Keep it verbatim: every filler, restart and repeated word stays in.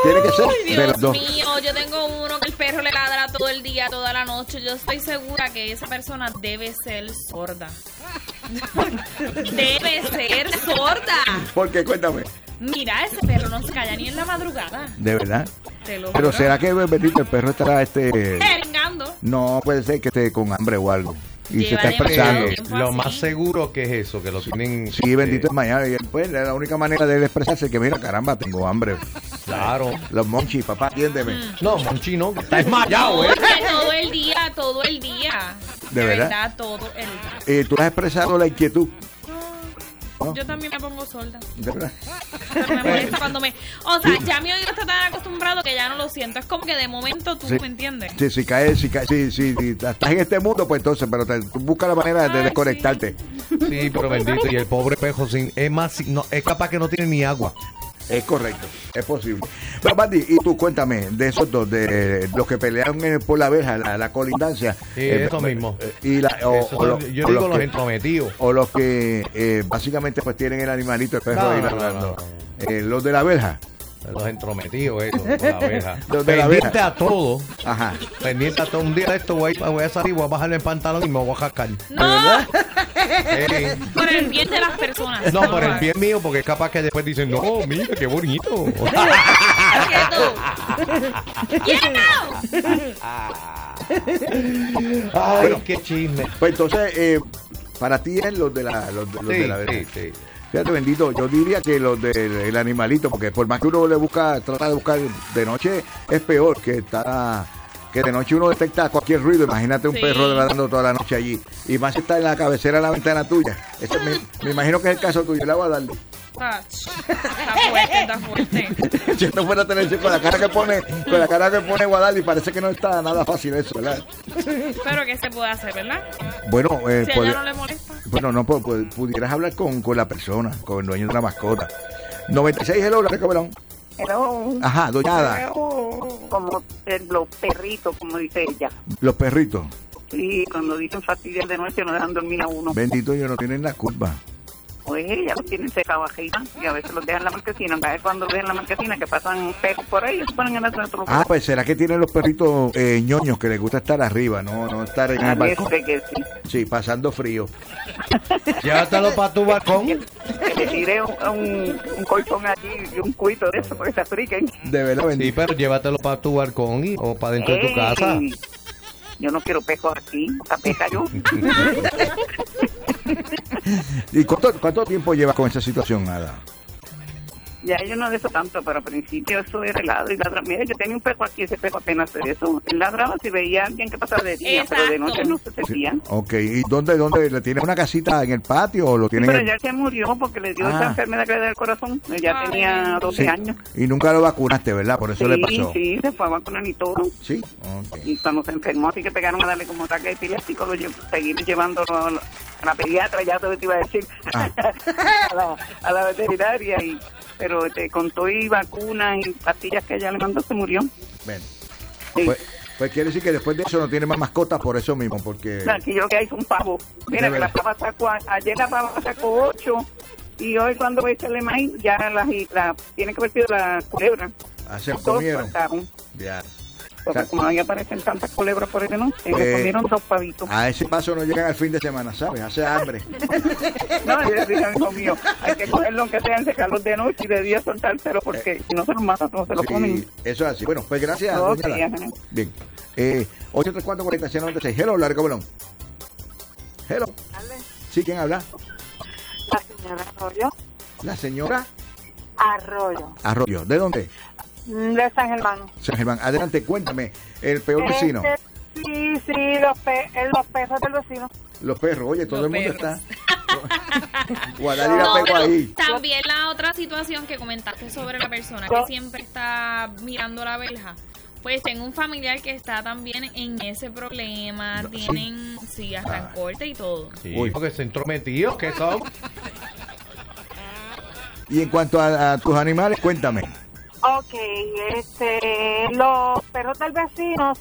tiene que ser Ay, de los Dios dos. mío, yo tengo uno que el perro le ladra todo el día, toda la noche. Yo estoy segura que esa persona debe ser sorda. Debe ser sorda. ¿Por qué? Cuéntame. Mira, ese perro no se calla ni en la madrugada. De verdad. Te lo Pero juro. será que, bendito, el perro estará este... Jeringando. No, puede ser que esté con hambre o algo. Y Lleva se está demasiado expresando. tiempo. Lo así. más seguro que es eso, que lo tienen... Sí, bendito eh, es mañana. Y pues la única manera de él expresarse es que, mira, caramba, tengo hambre. Claro. Los monchis, papá, atiéndeme. No, Monchi no, que está desmayado, No, ¿eh? que todo el día, todo el día. ¿De verdad? todo el día. Eh, Tú has expresado la inquietud. ¿No? Yo también me pongo sorda. ¿De verdad? Pero me molesta cuando me... O sea, ya mi oído está tan acostumbrado que ya no lo siento. Es como que de momento tú, Sí. ¿me entiendes? Sí, si caes, si caes, si, si, si estás en este mundo, pues entonces, pero te, tú busca la manera de Ay, desconectarte. Sí, pero bendito. Y el pobre pejo sin, es más, no, es capaz que no tiene ni agua. Es correcto, es posible. Pero, Bandy, y tú cuéntame de esos dos, de los que pelearon en- por la verja, la, la colindancia. Sí, Eh, eso mismo. eh, Y la, o, Eso o son- lo- yo o digo los los que- entrometidos. o los que eh, básicamente pues tienen el animalito, el perro No, ahí no, ladrando. no, Eh, los de la verja. Los entrometidos, eso, con la abeja. Los de la Pendiente abeja. a todo. Aja. Pendiente a todo. Un día de esto voy, a- voy a salir, voy a bajarle el pantalón y me voy a jascar. ¡No! Eh, Por el bien de las personas. no, por el bien mío, porque es capaz que después dicen, no, mira, qué bonito. ¡Quieto! Ay, qué chisme. Pues entonces, eh, para ti es los de la, los, de- los Sí, de la verja. sí, sí. Fíjate, bendito, yo diría que los del el animalito, porque por más que uno le busca, trata de buscar de noche, es peor que está, que de noche uno detecta cualquier ruido. Imagínate un Sí. perro ladrando toda la noche allí. Y más si está en la cabecera de la ventana tuya. Ese me, me imagino que es el caso tuyo. Le voy a darle. Ach, Está fuerte, está fuerte. Si esto fuera a tener con la cara que pone, con la cara que pone Guadalí, parece que no está nada fácil eso, ¿verdad? Pero ¿qué se puede hacer, verdad? Bueno, eh, Si a puede- ella no le molesta. bueno, no, pues, pues, pudieras hablar con, con la persona, con el dueño de la mascota. noventa y seis, hello, la recobelón. Hello. Ajá, doña Ada, Como eh, los perritos, como dice ella. los perritos. Sí, cuando dicen fastidiar de noche no dejan dormir a uno. Bendito, ellos no tienen la culpa. Pues ella los tienen secado arriba y a veces los dejan en la marquesina. A veces cuando dejan la marquesina que pasan perros por ahí, se ponen en el centro. Ah, pues será que tienen los perritos eh, ñoños que les gusta estar arriba, no no estar en el balcón. Parece que sí. Sí, pasando frío. Llévatelo para tu balcón. Que le tiré un, un, un colchón allí y un cuito de eso porque se afriquen. De verdad, Sí, bendito. pero llévatelo para tu balcón y, o para dentro de tu Ey, casa. Yo no quiero pejos aquí, esta peja yo. ¿Y cuánto, cuánto tiempo llevas con esa situación, Ada? Ya yo no de eso tanto, pero al principio eso era helado y ladraba. Mira, yo tenía un perro aquí, ese perro apenas hace eso. Él ladraba si veía a alguien que pasaba de día, pero de Exacto. noche no se sentía. Ok, ¿y dónde, dónde? ¿Le tienes una casita en el patio o lo Sí, tienen pero en ya se murió porque le dio Ah. esa enfermedad que le da el corazón. Ya Ay. tenía doce Sí. años. Y nunca lo vacunaste, ¿verdad? Por eso Sí, le pasó. sí, se fue a vacunar y todo. Sí. Ok. Y cuando se enfermó, así que pegaron a darle como ataque epiléptico, lo lle- seguimos llevándolo a la, a la pediatra, ya te iba a decir, Ah. a, la, a la veterinaria. Y, pero te contó y vacunas y pastillas que ella le mandó, se murió. Bueno, Sí. pues, pues quiere decir que después de eso no tiene más mascotas por eso mismo, porque... Aquí yo lo que hay son pavos. Mira, De que la verdad. pava sacó, a- ayer la pava sacó ocho y hoy cuando voy a echarle maíz, ya las la, tiene que haber sido la culebra. Ah, se Dos comieron. sacaron. Ya. Porque O sea, como ahí aparecen tantas culebras por el noche, Eh, me comieron dos pavitos. A ese paso no llegan al fin de semana, ¿sabes? Hace hambre. No, yo le dije a mi hijo mío, hay que cogerlo aunque sean secarlos de noche y de día soltárselo porque si no se los matan, no se los comen. Sí, eso es así. Bueno, pues gracias, Ok, doña Ada. ajá. Bien. Eh, ocho tres cuatro, cuarenta y seis, noventa y seis. Hello, Largo Bolón. Hello. Sí, ¿quién habla? La señora Arroyo. La señora Arroyo. Arroyo. ¿De dónde? De San Germán. San Germán. Adelante, cuéntame. El peor vecino. Este, sí, sí, los, pe eh, los perros del vecino. Los perros. Oye, todo Los el mundo perros. está... Guadalí la No, pegó pero ahí. también la otra situación que comentaste sobre la persona que siempre está mirando la verja. Pues tengo un familiar que está también en ese problema. No, Tienen, sí, hasta Ah. en corte y todo. Sí, Uy. porque se entrometidos que son. Y en cuanto a, a tus animales, cuéntame. Ok, este, los perros del vecino